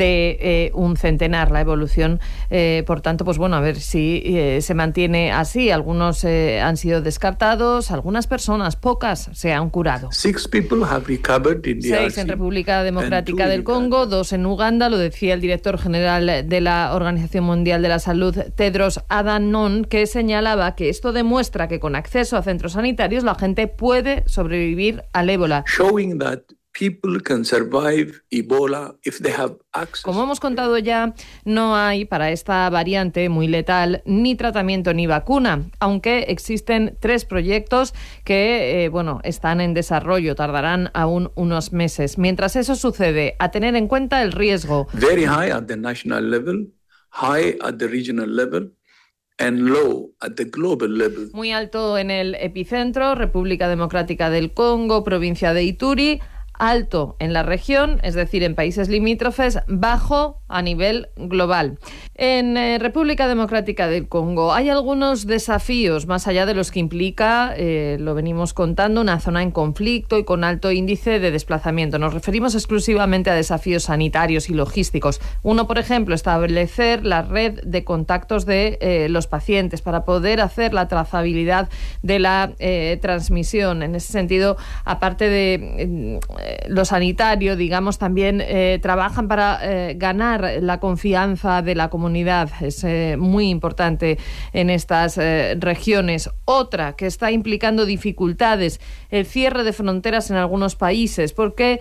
de un centenar la evolución. Por tanto, pues bueno, a ver si se mantiene así. Algunos han sido descartados, algunas personas, pocas, se han curado. 6 people have recovered in the 6 en República Democrática del Congo, 2 en Uganda, lo decía el director general de la Organización Mundial de la Salud, Tedros Adhanom, que señalaba que esto demuestra que con acceso a centros sanitarios la gente puede sobrevivir al ébola. Showing that people can survive Ebola if they have access. Como hemos contado ya, no hay para esta variante muy letal ni tratamiento ni vacuna, aunque existen 3 proyectos que están en desarrollo, tardarán aún unos meses. Mientras eso sucede, a tener en cuenta el riesgo. Very high at the national level, high at the regional level, and low at the global level. Muy alto en el epicentro, República Democrática del Congo, provincia de Ituri. Alto en la región, es decir, en países limítrofes, bajo a nivel global. En República Democrática del Congo hay algunos desafíos, más allá de los que implica, lo venimos contando, una zona en conflicto y con alto índice de desplazamiento. Nos referimos exclusivamente a desafíos sanitarios y logísticos. Uno, por ejemplo, establecer la red de contactos de los pacientes para poder hacer la trazabilidad de la transmisión. En ese sentido, aparte de lo sanitario, digamos, también trabajan para ganar la confianza de la comunidad. Es muy importante en estas regiones. Otra que está implicando dificultades, el cierre de fronteras en algunos países, porque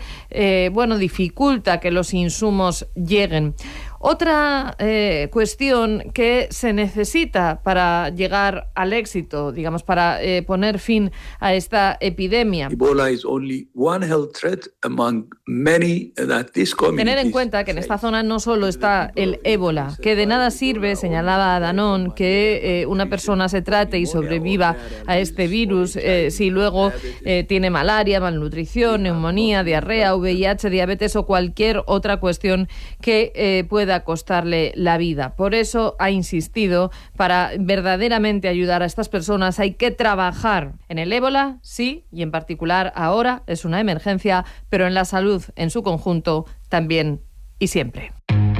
dificulta que los insumos lleguen. Otra cuestión que se necesita para llegar al éxito, digamos, para poner fin a esta epidemia. Ebola is only one health threat among many that this community. Tener en cuenta que en esta zona no solo está el ébola, que de nada sirve, señalaba Adhanom, que una persona se trate y sobreviva a este virus si luego tiene malaria, malnutrición, neumonía, diarrea, VIH, diabetes o cualquier otra cuestión que pueda costarle la vida. Por eso ha insistido, para verdaderamente ayudar a estas personas hay que trabajar en el ébola, sí, y en particular ahora es una emergencia, pero en la salud en su conjunto también y siempre.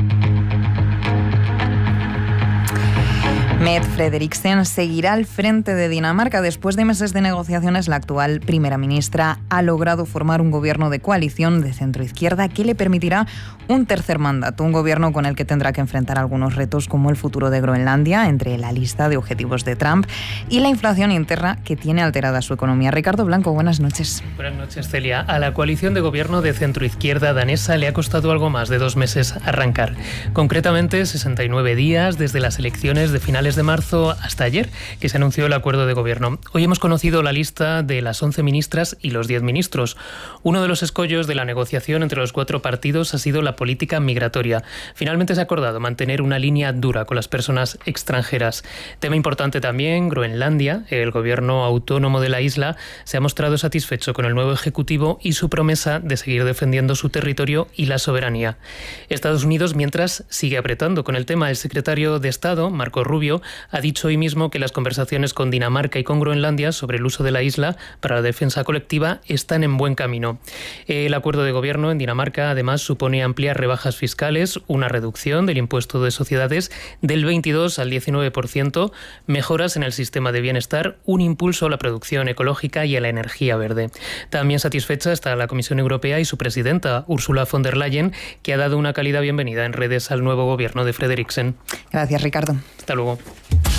Mette Frederiksen seguirá al frente de Dinamarca. Después de meses de negociaciones, la actual primera ministra ha logrado formar un gobierno de coalición de centroizquierda que le permitirá un tercer mandato, un gobierno con el que tendrá que enfrentar algunos retos como el futuro de Groenlandia, entre la lista de objetivos de Trump, y la inflación interna que tiene alterada su economía. Ricardo Blanco, buenas noches. Buenas noches, Celia. A la coalición de gobierno de centroizquierda danesa le ha costado algo más de 2 meses arrancar. Concretamente, 69 días desde las elecciones de finales desde marzo hasta ayer, que se anunció el acuerdo de gobierno. Hoy hemos conocido la lista de las 11 ministras y los 10 ministros. Uno de los escollos de la negociación entre los 4 partidos ha sido la política migratoria. Finalmente se ha acordado mantener una línea dura con las personas extranjeras. Tema importante también, Groenlandia. El gobierno autónomo de la isla se ha mostrado satisfecho con el nuevo ejecutivo y su promesa de seguir defendiendo su territorio y la soberanía. Estados Unidos, mientras, sigue apretando con el tema. El secretario de Estado, Marco Rubio, ha dicho hoy mismo que las conversaciones con Dinamarca y con Groenlandia sobre el uso de la isla para la defensa colectiva están en buen camino. El acuerdo de gobierno en Dinamarca, además, supone ampliar rebajas fiscales, una reducción del impuesto de sociedades del 22 al 19%, mejoras en el sistema de bienestar, un impulso a la producción ecológica y a la energía verde. También satisfecha está la Comisión Europea y su presidenta, Ursula von der Leyen, que ha dado una cálida bienvenida en redes al nuevo gobierno de Frederiksen. Gracias, Ricardo. Hasta luego.